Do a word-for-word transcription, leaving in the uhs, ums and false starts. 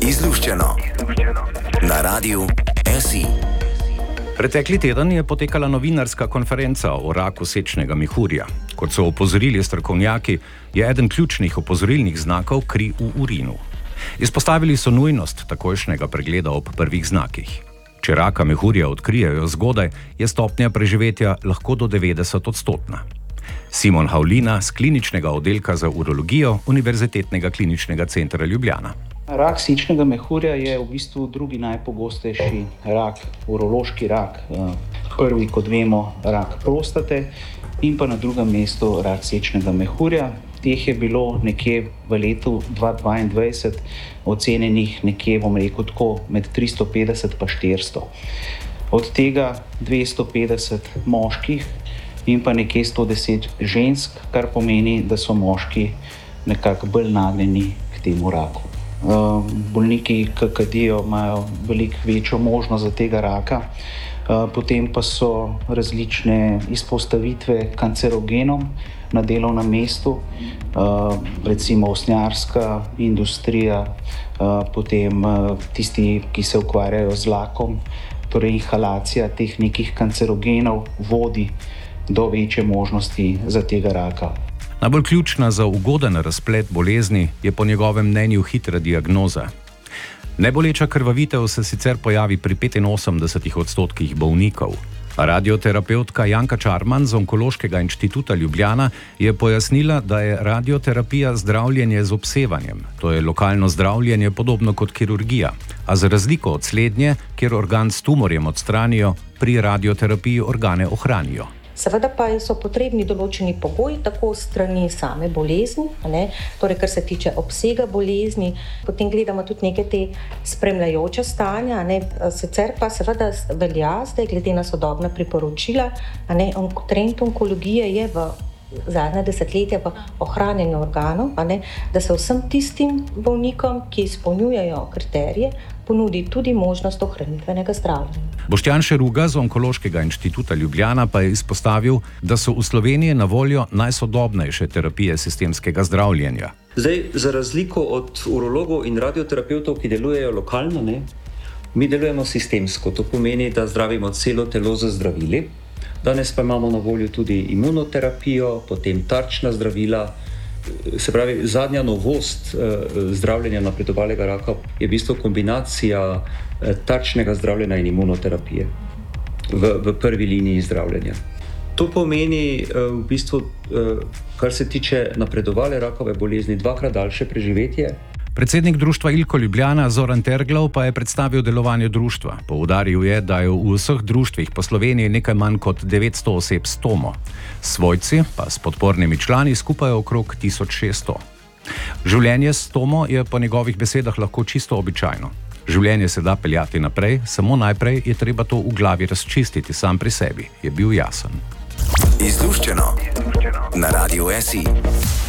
Izluščeno na Radiu S I. Pretekli teden je potekala novinarska konferenca o raku sečnega mehurja. Kot so opozorili strokovnjaki, je eden ključnih opozorilnih znakov kri v urinu. Izpostavili so nujnost takojšnjega pregleda ob prvih znakih. Če raka mehurja odkrijejo zgodaj, je stopnja preživetja lahko do devetdeset odstotna. Simon Havlina z kliničnega oddelka za urologijo Univerzitetnega kliničnega centra Ljubljana. Rak sečnega mehurja je v bistvu drugi najpogostejši rak, urološki rak. Prvi, kot vemo, rak prostate in pa na drugem mestu rak sečnega mehurja. Teh je bilo nekje v letu dva tisoč dvaindvajset ocenjenih nekje, bom rekel tako, med tristo petdeset pa štiristo. Od tega dvesto petdeset moških in pa nekje sto deset žensk, kar pomeni, da so moški nekako bolj nagnjeni k temu raku. Bolniki, ki kadijo, imajo veliko večjo možnost za tega raka. Potem pa so različne izpostavitve kancerogenom na delovnem mestu, recimo usnjarska industrija, potem tisti, ki se ukvarjajo z lakom, torej inhalacija teh nekih kancerogenov vodi do večje možnosti za tega raka. Najbolj ključna za ugoden razplet bolezni je po njegovem mnenju hitra diagnoza. Neboleča krvavitev se sicer pojavi pri petinosemdesetih odstotkih bolnikov. Radioterapeutka Janka Čarman z Onkološkega inštituta Ljubljana je pojasnila, da je radioterapija zdravljenje z obsevanjem. To je lokalno zdravljenje podobno kot kirurgija, a za razliko od slednje, kjer organ s tumorjem odstranijo, pri radioterapiji organe ohranijo. Seveda pa so potrebni določeni pogoji, tako strani same bolezni, ne? Torej, kar se tiče obsega bolezni, potem gledamo tudi neke te spremljajoče stanja, ne? Sicer pa seveda velja zdaj, glede na sodobna priporočila, ne? Trend onkologije je v zadnja desetletja v ohranjanju organov, ne? Da se vsem tistim bolnikom, ki izpolnjujejo kriterije, ponudi tudi možnost ohranitvenega zdravljenja. Boštjan Šeruga z Onkološkega inštituta Ljubljana pa je izpostavil, da so v Sloveniji na voljo najsodobnejše terapije sistemskega zdravljenja. Zdaj, za razliko od urologov in radioterapeutov, ki delujejo lokalno, ne, mi delujemo sistemsko. To pomeni, da zdravimo celo telo z zdravili. Danes pa imamo na voljo tudi imunoterapijo, potem tarčna zdravila. Se pravi, zadnja novost eh, zdravljenja napredovalnega raka je v bistvu kombinacija eh, tarčnega zdravljenja in imunoterapije v, v prvi liniji zdravljenja. To pomeni eh, v bistvu, eh, kar se tiče napredovalne rakave bolezni, dvakrat daljše preživetje. Predsednik društva Ilko Ljubljana Zoran Terglav pa je predstavil delovanje društva. Poudaril je, da je v vseh društvih po Sloveniji nekaj manj kot devetsto oseb s tomo. Svojci pa s podpornimi člani skupaj okrog tisoč šeststo. Življenje s tomo je po njegovih besedah lahko čisto običajno. Življenje se da peljati naprej, samo najprej je treba to v glavi razčistiti sam pri sebi, je bil jasen. Izluščeno na Radiu S I.